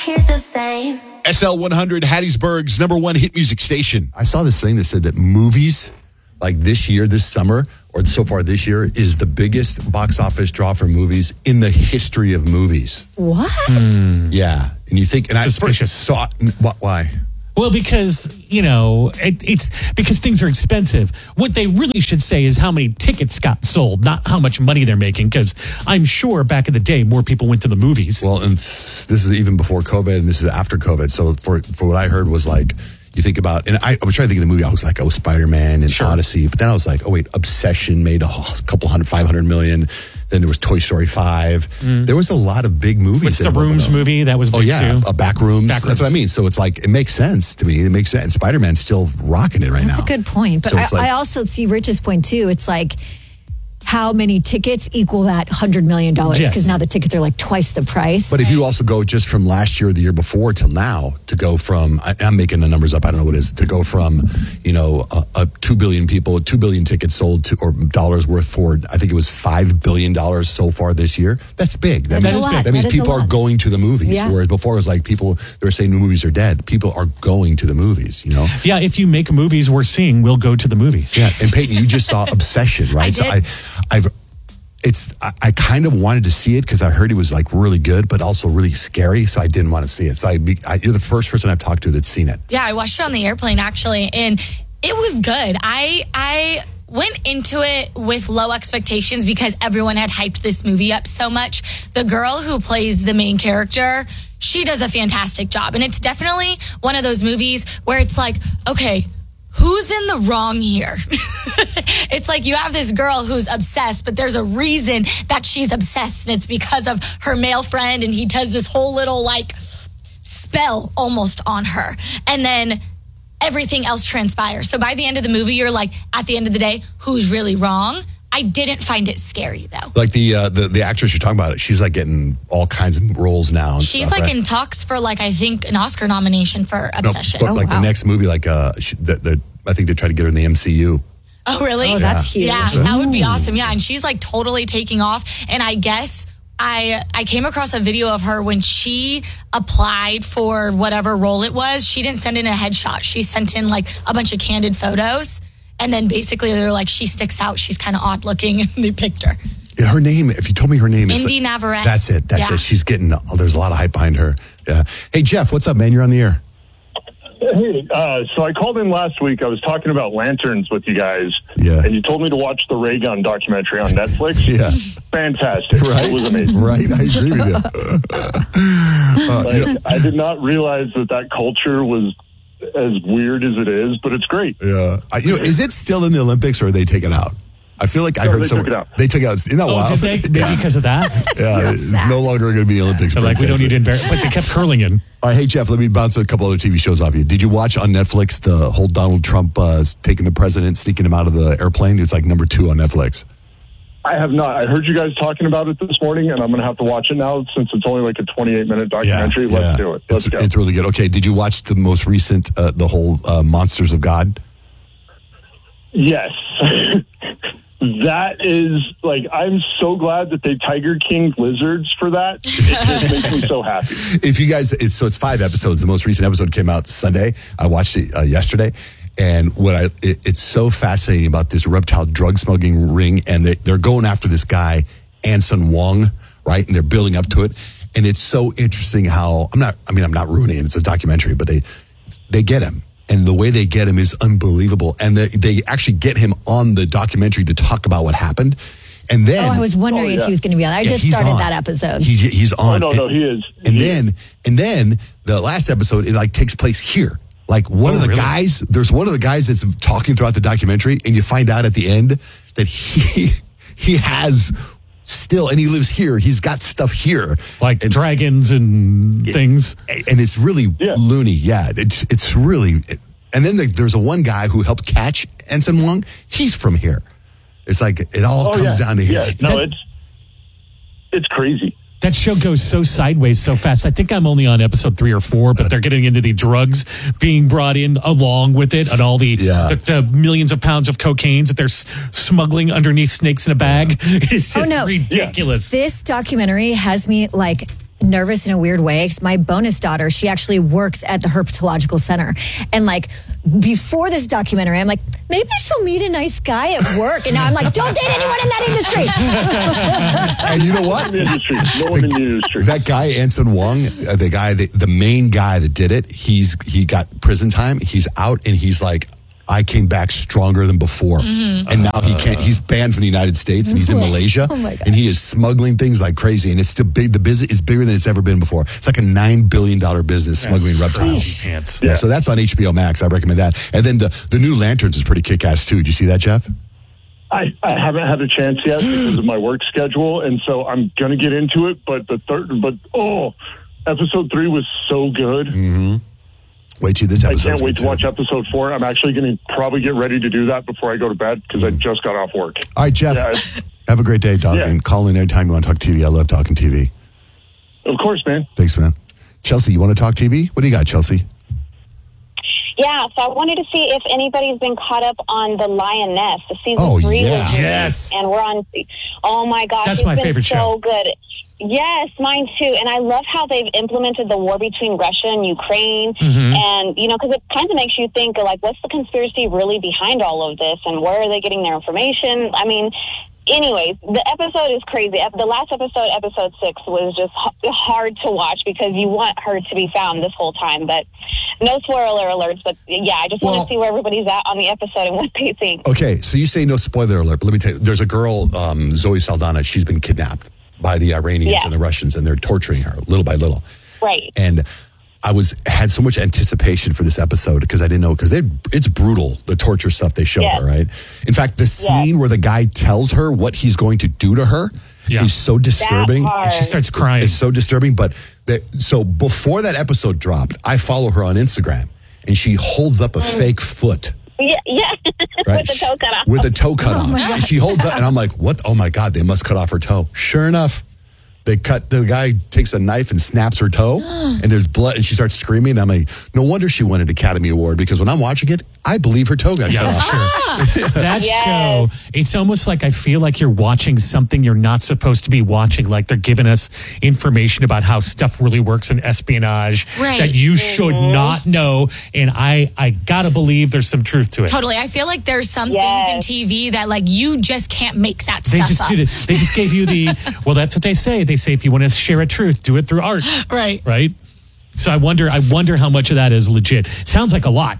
hear the same. SL 100, Hattiesburg's number one hit music station. I saw this thing that said that movies, like this year, this summer, or so far this year, is the biggest box office draw for movies in the history of movies. What? Yeah. And you think, and Suspicious. why? Well, because, it's because things are expensive. What they really should say is how many tickets got sold, not how much money they're making, because I'm sure back in the day, more people went to the movies. Well, and this is even before COVID, and this is after COVID. So for what I heard was like, you think about, and I was trying to think of the movie, I was like, Spider-Man and Odyssey. But then I was like, Obsession made a couple hundred, 500 million. Then there was Toy Story 5. There was a lot of big movies. What's the Rooms movie? That was big too. Back Rooms. That's what I mean. So it's like, it makes sense to me. It makes sense. Spider-Man's still rocking it right now. That's a good point. But So I also see Rich's point too. It's like, how many tickets equal that $100 million? Because now the tickets are like twice the price. But if you also go just from last year or the year before till now, to go from, I'm making the numbers up, I don't know what it is, to go from, 2 billion people, 2 billion tickets sold to, or dollars worth for, I think it was $5 billion so far this year. That's big. That means people are going to the movies. Yeah. Whereas before it was like people, they were saying the movies are dead. People are going to the movies, Yeah, if you make movies worth seeing, we'll go to the movies. Yeah, and Peyton, you just saw Obsession, right? I did. I kind of wanted to see it because I heard it was like really good, but also really scary. So I didn't want to see it. So you're the first person I've talked to that's seen it. Yeah, I watched it on the airplane actually, and it was good. I went into it with low expectations because everyone had hyped this movie up so much. The girl who plays the main character, she does a fantastic job. And it's definitely one of those movies where it's like, okay, who's in the wrong here? It's like you have this girl who's obsessed, but there's a reason that she's obsessed. And it's because of her male friend. And he does this whole little spell almost on her. And then everything else transpires. So by the end of the movie, you're like, at the end of the day, who's really wrong? I didn't find it scary though. Like the actress you're talking about, she's like getting all kinds of roles now. She's stuff, in talks for I think an Oscar nomination for Obsession. No, but the next movie, I think they tried to get her in the MCU. Oh really? Oh, that's huge. Yeah, that would be awesome. Yeah, and she's totally taking off. And I guess I came across a video of her when she applied for whatever role it was. She didn't send in a headshot. She sent in a bunch of candid photos. And then basically they're she sticks out. She's kind of odd looking. And they picked her. Yeah, her name, if you told me her name. Indy Navarrete. That's it. That's it. She's getting, there's a lot of hype behind her. Yeah. Hey, Jeff, what's up, man? You're on the air. Hey, so I called in last week. I was talking about lanterns with you guys. Yeah. And you told me to watch the Ray Gun documentary on Netflix. Yeah. Fantastic. Right? It was amazing. Right? I agree with you. I did not realize that culture was as weird as it is, but it's great. Yeah. Is it still in the Olympics or are they taken out? I feel like I heard they took it out. They took it out. Isn't that wild? Did they? Maybe because of that? Yeah, it's no longer going to be the Olympics. They're we don't need to embarrass. But they kept curling in. All right, hey, Jeff, let me bounce a couple other TV shows off you. Did you watch on Netflix the whole Donald Trump taking the president, sneaking him out of the airplane? It's number 2 on Netflix. I have not. I heard you guys talking about it this morning, and I'm going to have to watch it now since it's only a 28-minute documentary. Let's do it. Let's go. It's really good. Okay, did you watch the most recent, the whole Monsters of God? Yes. That is, I'm so glad that they Tiger King lizards for that. It just makes me so happy. If you guys, it's 5 episodes. The most recent episode came out Sunday. I watched it yesterday. And it's so fascinating about this reptile drug smuggling ring, and they're going after this guy, Anson Wong, right? And they're building up to it. And it's so interesting how, I'm not ruining it. It's a documentary, but they get him. And the way they get him is unbelievable. And they actually get him on the documentary to talk about what happened. And then, I was wondering if he was going to be on. I just started that episode. He's on. Oh, no, he is. And then the last episode, it takes place here. One of the guys, there's one of the guys that's talking throughout the documentary, and you find out at the end that he has still, and he lives here. He's got stuff here, dragons and things, and it's really loony. Yeah, it's really. And then there's a one guy who helped catch Anson Wong. He's from here. It's it all comes down to here. Yeah, no, it's crazy. That show goes so sideways so fast. I think I'm only on episode 3 or 4, but they're getting into the drugs being brought in along with it, and all the millions of pounds of cocaine that they're smuggling underneath snakes in a bag. It's just ridiculous. This documentary has me nervous in a weird way because my bonus daughter, she actually works at the herpetological center. And like before this documentary, I'm like, maybe she'll meet a nice guy at work. And now I'm like, don't date anyone in that industry. And you know what? No one in the industry. That guy, Anson Wong, the main guy that did it, he got prison time. He's out and he's like, I came back stronger than before. Mm-hmm. And now he can't, he's banned from the United States and he's in Malaysia. Oh my God. And he is smuggling things like crazy. And it's still big. The business is bigger than it's ever been before. It's like a $9 billion business smuggling reptiles. Yeah, so that's on HBO Max. I recommend that. And then the new Lanterns is pretty kick-ass too. Did you see that, Jeff? I haven't had a chance yet because of my work schedule. And so I'm going to get into it. But episode 3 was so good. Mm-hmm. Wait till this episode. I can't wait to watch episode 4. I'm actually going to probably get ready to do that before I go to bed because I just got off work. All right, Jeff. Yeah. Have a great day, dog. Yeah. And call in anytime you want to talk TV. I love talking TV. Of course, man. Thanks, man. Chelsea, you want to talk TV? What do you got, Chelsea? Yeah, so I wanted to see if anybody's been caught up on The Lioness. The season 3 was yes, and we're on. Oh my gosh, that's my favorite show. So good. Yes, mine too. And I love how they've implemented the war between Russia and Ukraine. Mm-hmm. And, because it kind of makes you think, like, what's the conspiracy really behind all of this? And where are they getting their information? I mean, anyways, the episode is crazy. The last episode, episode 6, was just hard to watch because you want her to be found this whole time. But no spoiler alerts. But, yeah, I just want to see where everybody's at on the episode and what they think. Okay, so you say no spoiler alert. But let me tell you, there's a girl, Zoe Saldana. She's been kidnapped by the Iranians and the Russians, and they're torturing her little by little. Right. And I had so much anticipation for this episode because I didn't know, because it's brutal, the torture stuff they show her, right? In fact, the scene where the guy tells her what he's going to do to her is so disturbing. And she starts crying. It's so disturbing. But so before that episode dropped, I follow her on Instagram, and she holds up a fake foot. Yeah. Right? With the toe cut off. With the toe cut off. And she holds up, and I'm like, what? Oh my God, they must cut off her toe. Sure enough, the guy takes a knife and snaps her toe, and there's blood, and she starts screaming. And I'm like, no wonder she won an Academy Award, because when I'm watching it, I believe her toe got cut off. Sure. That show, it's almost like I feel like you're watching something you're not supposed to be watching. Like they're giving us information about how stuff really works in espionage that you should not know. And I gotta believe there's some truth to it. Totally. I feel like there's some things in TV that like you just can't make that stuff up. Did it. They just gave you well, that's what they say. They say if you want to share a truth, do it through art. Right. So I wonder how much of that is legit. Sounds like a lot.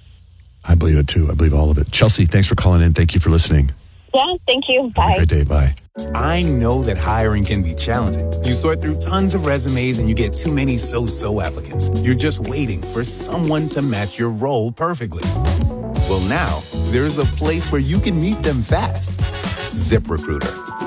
I believe it too. I believe all of it. Chelsea, thanks for calling in. Thank you for listening. Yeah, thank you. Bye. Have a great day. Bye. I know that hiring can be challenging. You sort through tons of resumes and you get too many so-so applicants. You're just waiting for someone to match your role perfectly. Well, now there's a place where you can meet them fast. ZipRecruiter.